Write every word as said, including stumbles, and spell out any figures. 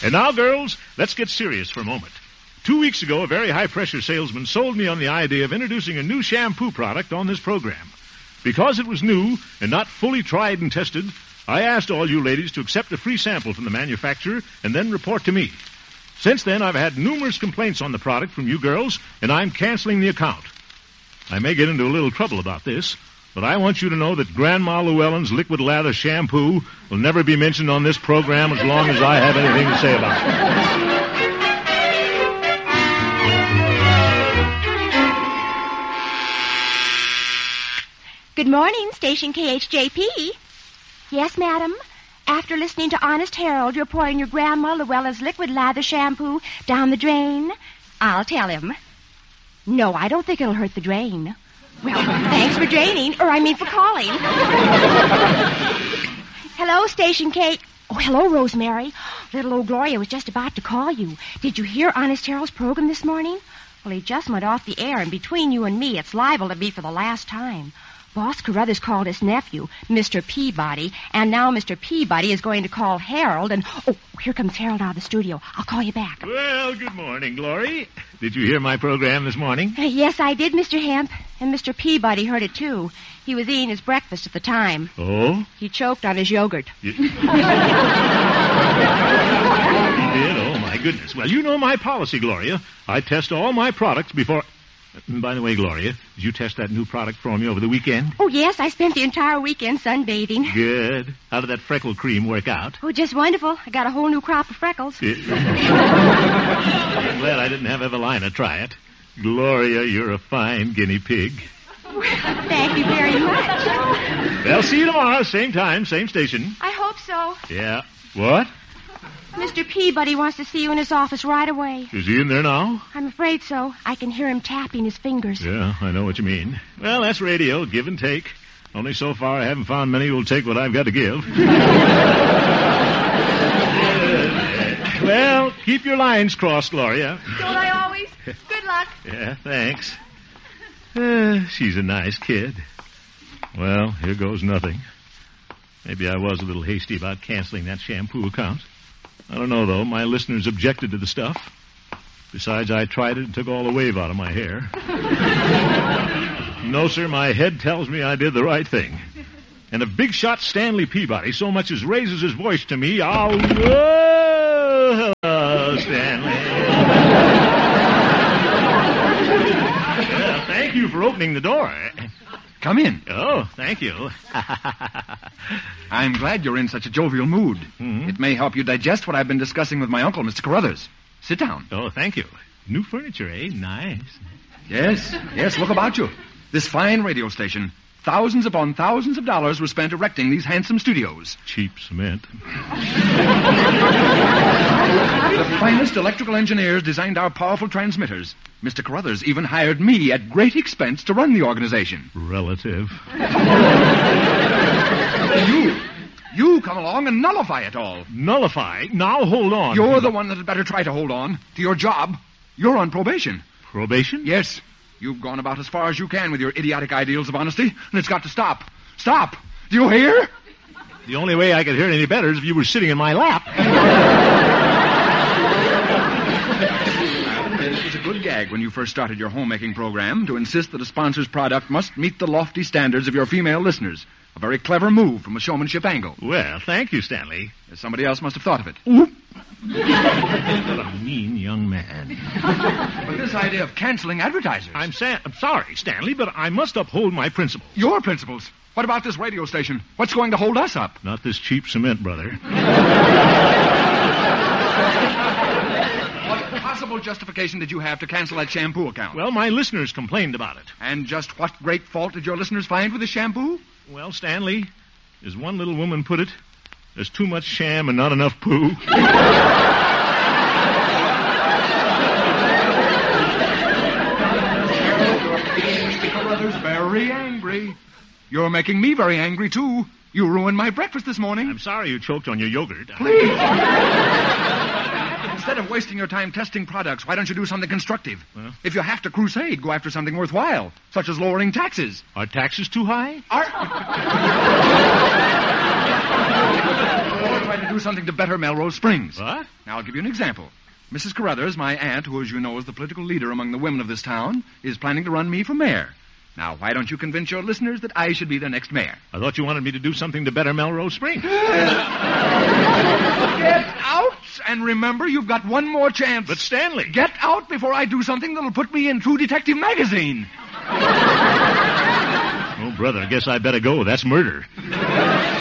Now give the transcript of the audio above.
And now, girls, let's get serious for a moment. Two weeks ago, a very high-pressure salesman sold me on the idea of introducing a new shampoo product on this program. Because it was new and not fully tried and tested, I asked all you ladies to accept a free sample from the manufacturer and then report to me. Since then, I've had numerous complaints on the product from you girls, and I'm canceling the account. I may get into a little trouble about this, but I want you to know that Grandma Llewellyn's liquid lather shampoo will never be mentioned on this program as long as I have anything to say about it. Good morning, Station K H J P. Yes, madam. After listening to Honest Harold, you're pouring your Grandma Llewellyn's liquid lather shampoo down the drain? I'll tell him. No, I don't think it'll hurt the drain. Well, thanks for draining, or I mean for calling. Hello, Station K. Oh, hello, Rosemary. Little old Gloria was just about to call you. Did you hear Honest Harold's program this morning? Well, he just went off the air, and between you and me, it's liable to be for the last time. Boss Carruthers called his nephew, Mister Peabody, and now Mister Peabody is going to call Harold, and... Oh, here comes Harold out of the studio. I'll call you back. Well, good morning, Glory. Did you hear my program this morning? Uh, yes, I did, Mister Hemp, and Mister Peabody heard it, too. He was eating his breakfast at the time. Oh? He choked on his yogurt. You... He did? Oh, my goodness. Well, you know my policy, Gloria. I test all my products before... By the way, Gloria, did you test that new product for me over the weekend? Oh, yes, I spent the entire weekend sunbathing. Good. How did that freckle cream work out? Oh, just wonderful. I got a whole new crop of freckles. Yeah. I'm glad I didn't have Evelina try it. Gloria, you're a fine guinea pig. Well, thank you very much. Well, see you tomorrow, same time, same station. I hope so. Yeah. What? Mister Peabody wants to see you in his office right away. Is he in there now? I'm afraid so. I can hear him tapping his fingers. Yeah, I know what you mean. Well, that's radio, give and take. Only so far I haven't found many who'll take what I've got to give. Well, keep your lines crossed, Gloria. Don't I always? Good luck. Yeah, thanks. Uh, she's a nice kid. Well, here goes nothing. Maybe I was a little hasty about canceling that shampoo account. I don't know, though. My listeners objected to the stuff. Besides, I tried it and took all the wave out of my hair. No, sir, my head tells me I did the right thing. And if big shot Stanley Peabody so much as raises his voice to me, I'll... Oh, hello, Stanley. Well, thank you for opening the door. Come in. Oh, thank you. I'm glad you're in such a jovial mood. Mm-hmm. It may help you digest what I've been discussing with my uncle, Mister Carruthers. Sit down. Oh, thank you. New furniture, eh? Nice. Yes, yes, look about you. This fine radio station. Thousands upon thousands of dollars were spent erecting these handsome studios. Cheap cement. The finest electrical engineers designed our powerful transmitters. Mister Carruthers even hired me at great expense to run the organization. Relative. You, you come along and nullify it all. Nullify? Now hold on. You're the one that had better try to hold on to your job. You're on probation. Probation? Yes. You've gone about as far as you can with your idiotic ideals of honesty, and it's got to stop. Stop! Do you hear? The only way I could hear it any better is if you were sitting in my lap. It was a good gag when you first started your homemaking program to insist that a sponsor's product must meet the lofty standards of your female listeners. A very clever move from a showmanship angle. Well, thank you, Stanley. Somebody else must have thought of it. What a mean young man. But this idea of canceling advertisers... I'm, sa- I'm sorry, Stanley, but I must uphold my principles. Your principles? What about this radio station? What's going to hold us up? Not this cheap cement, brother. What possible justification did you have to cancel that shampoo account? Well, my listeners complained about it. And just what great fault did your listeners find with the shampoo? Well, Stanley, as one little woman put it, there's too much sham and not enough poo. Mister Carruthers very angry. You're making me very angry, too. You ruined my breakfast this morning. I'm sorry you choked on your yogurt. Please. Instead of wasting your time testing products, why don't you do something constructive? Well? If you have to crusade, go after something worthwhile, such as lowering taxes. Are taxes too high? Are... or try to do something to better Melrose Springs. What? Now, I'll give you an example. Missus Carruthers, my aunt, who, as you know, is the political leader among the women of this town, is planning to run me for mayor. Now, why don't you convince your listeners that I should be their next mayor? I thought you wanted me to do something to better Melrose Springs. Get out, and remember, you've got one more chance. But Stanley... Get out before I do something that'll put me in True Detective magazine. Oh, brother, I guess I better go. That's murder.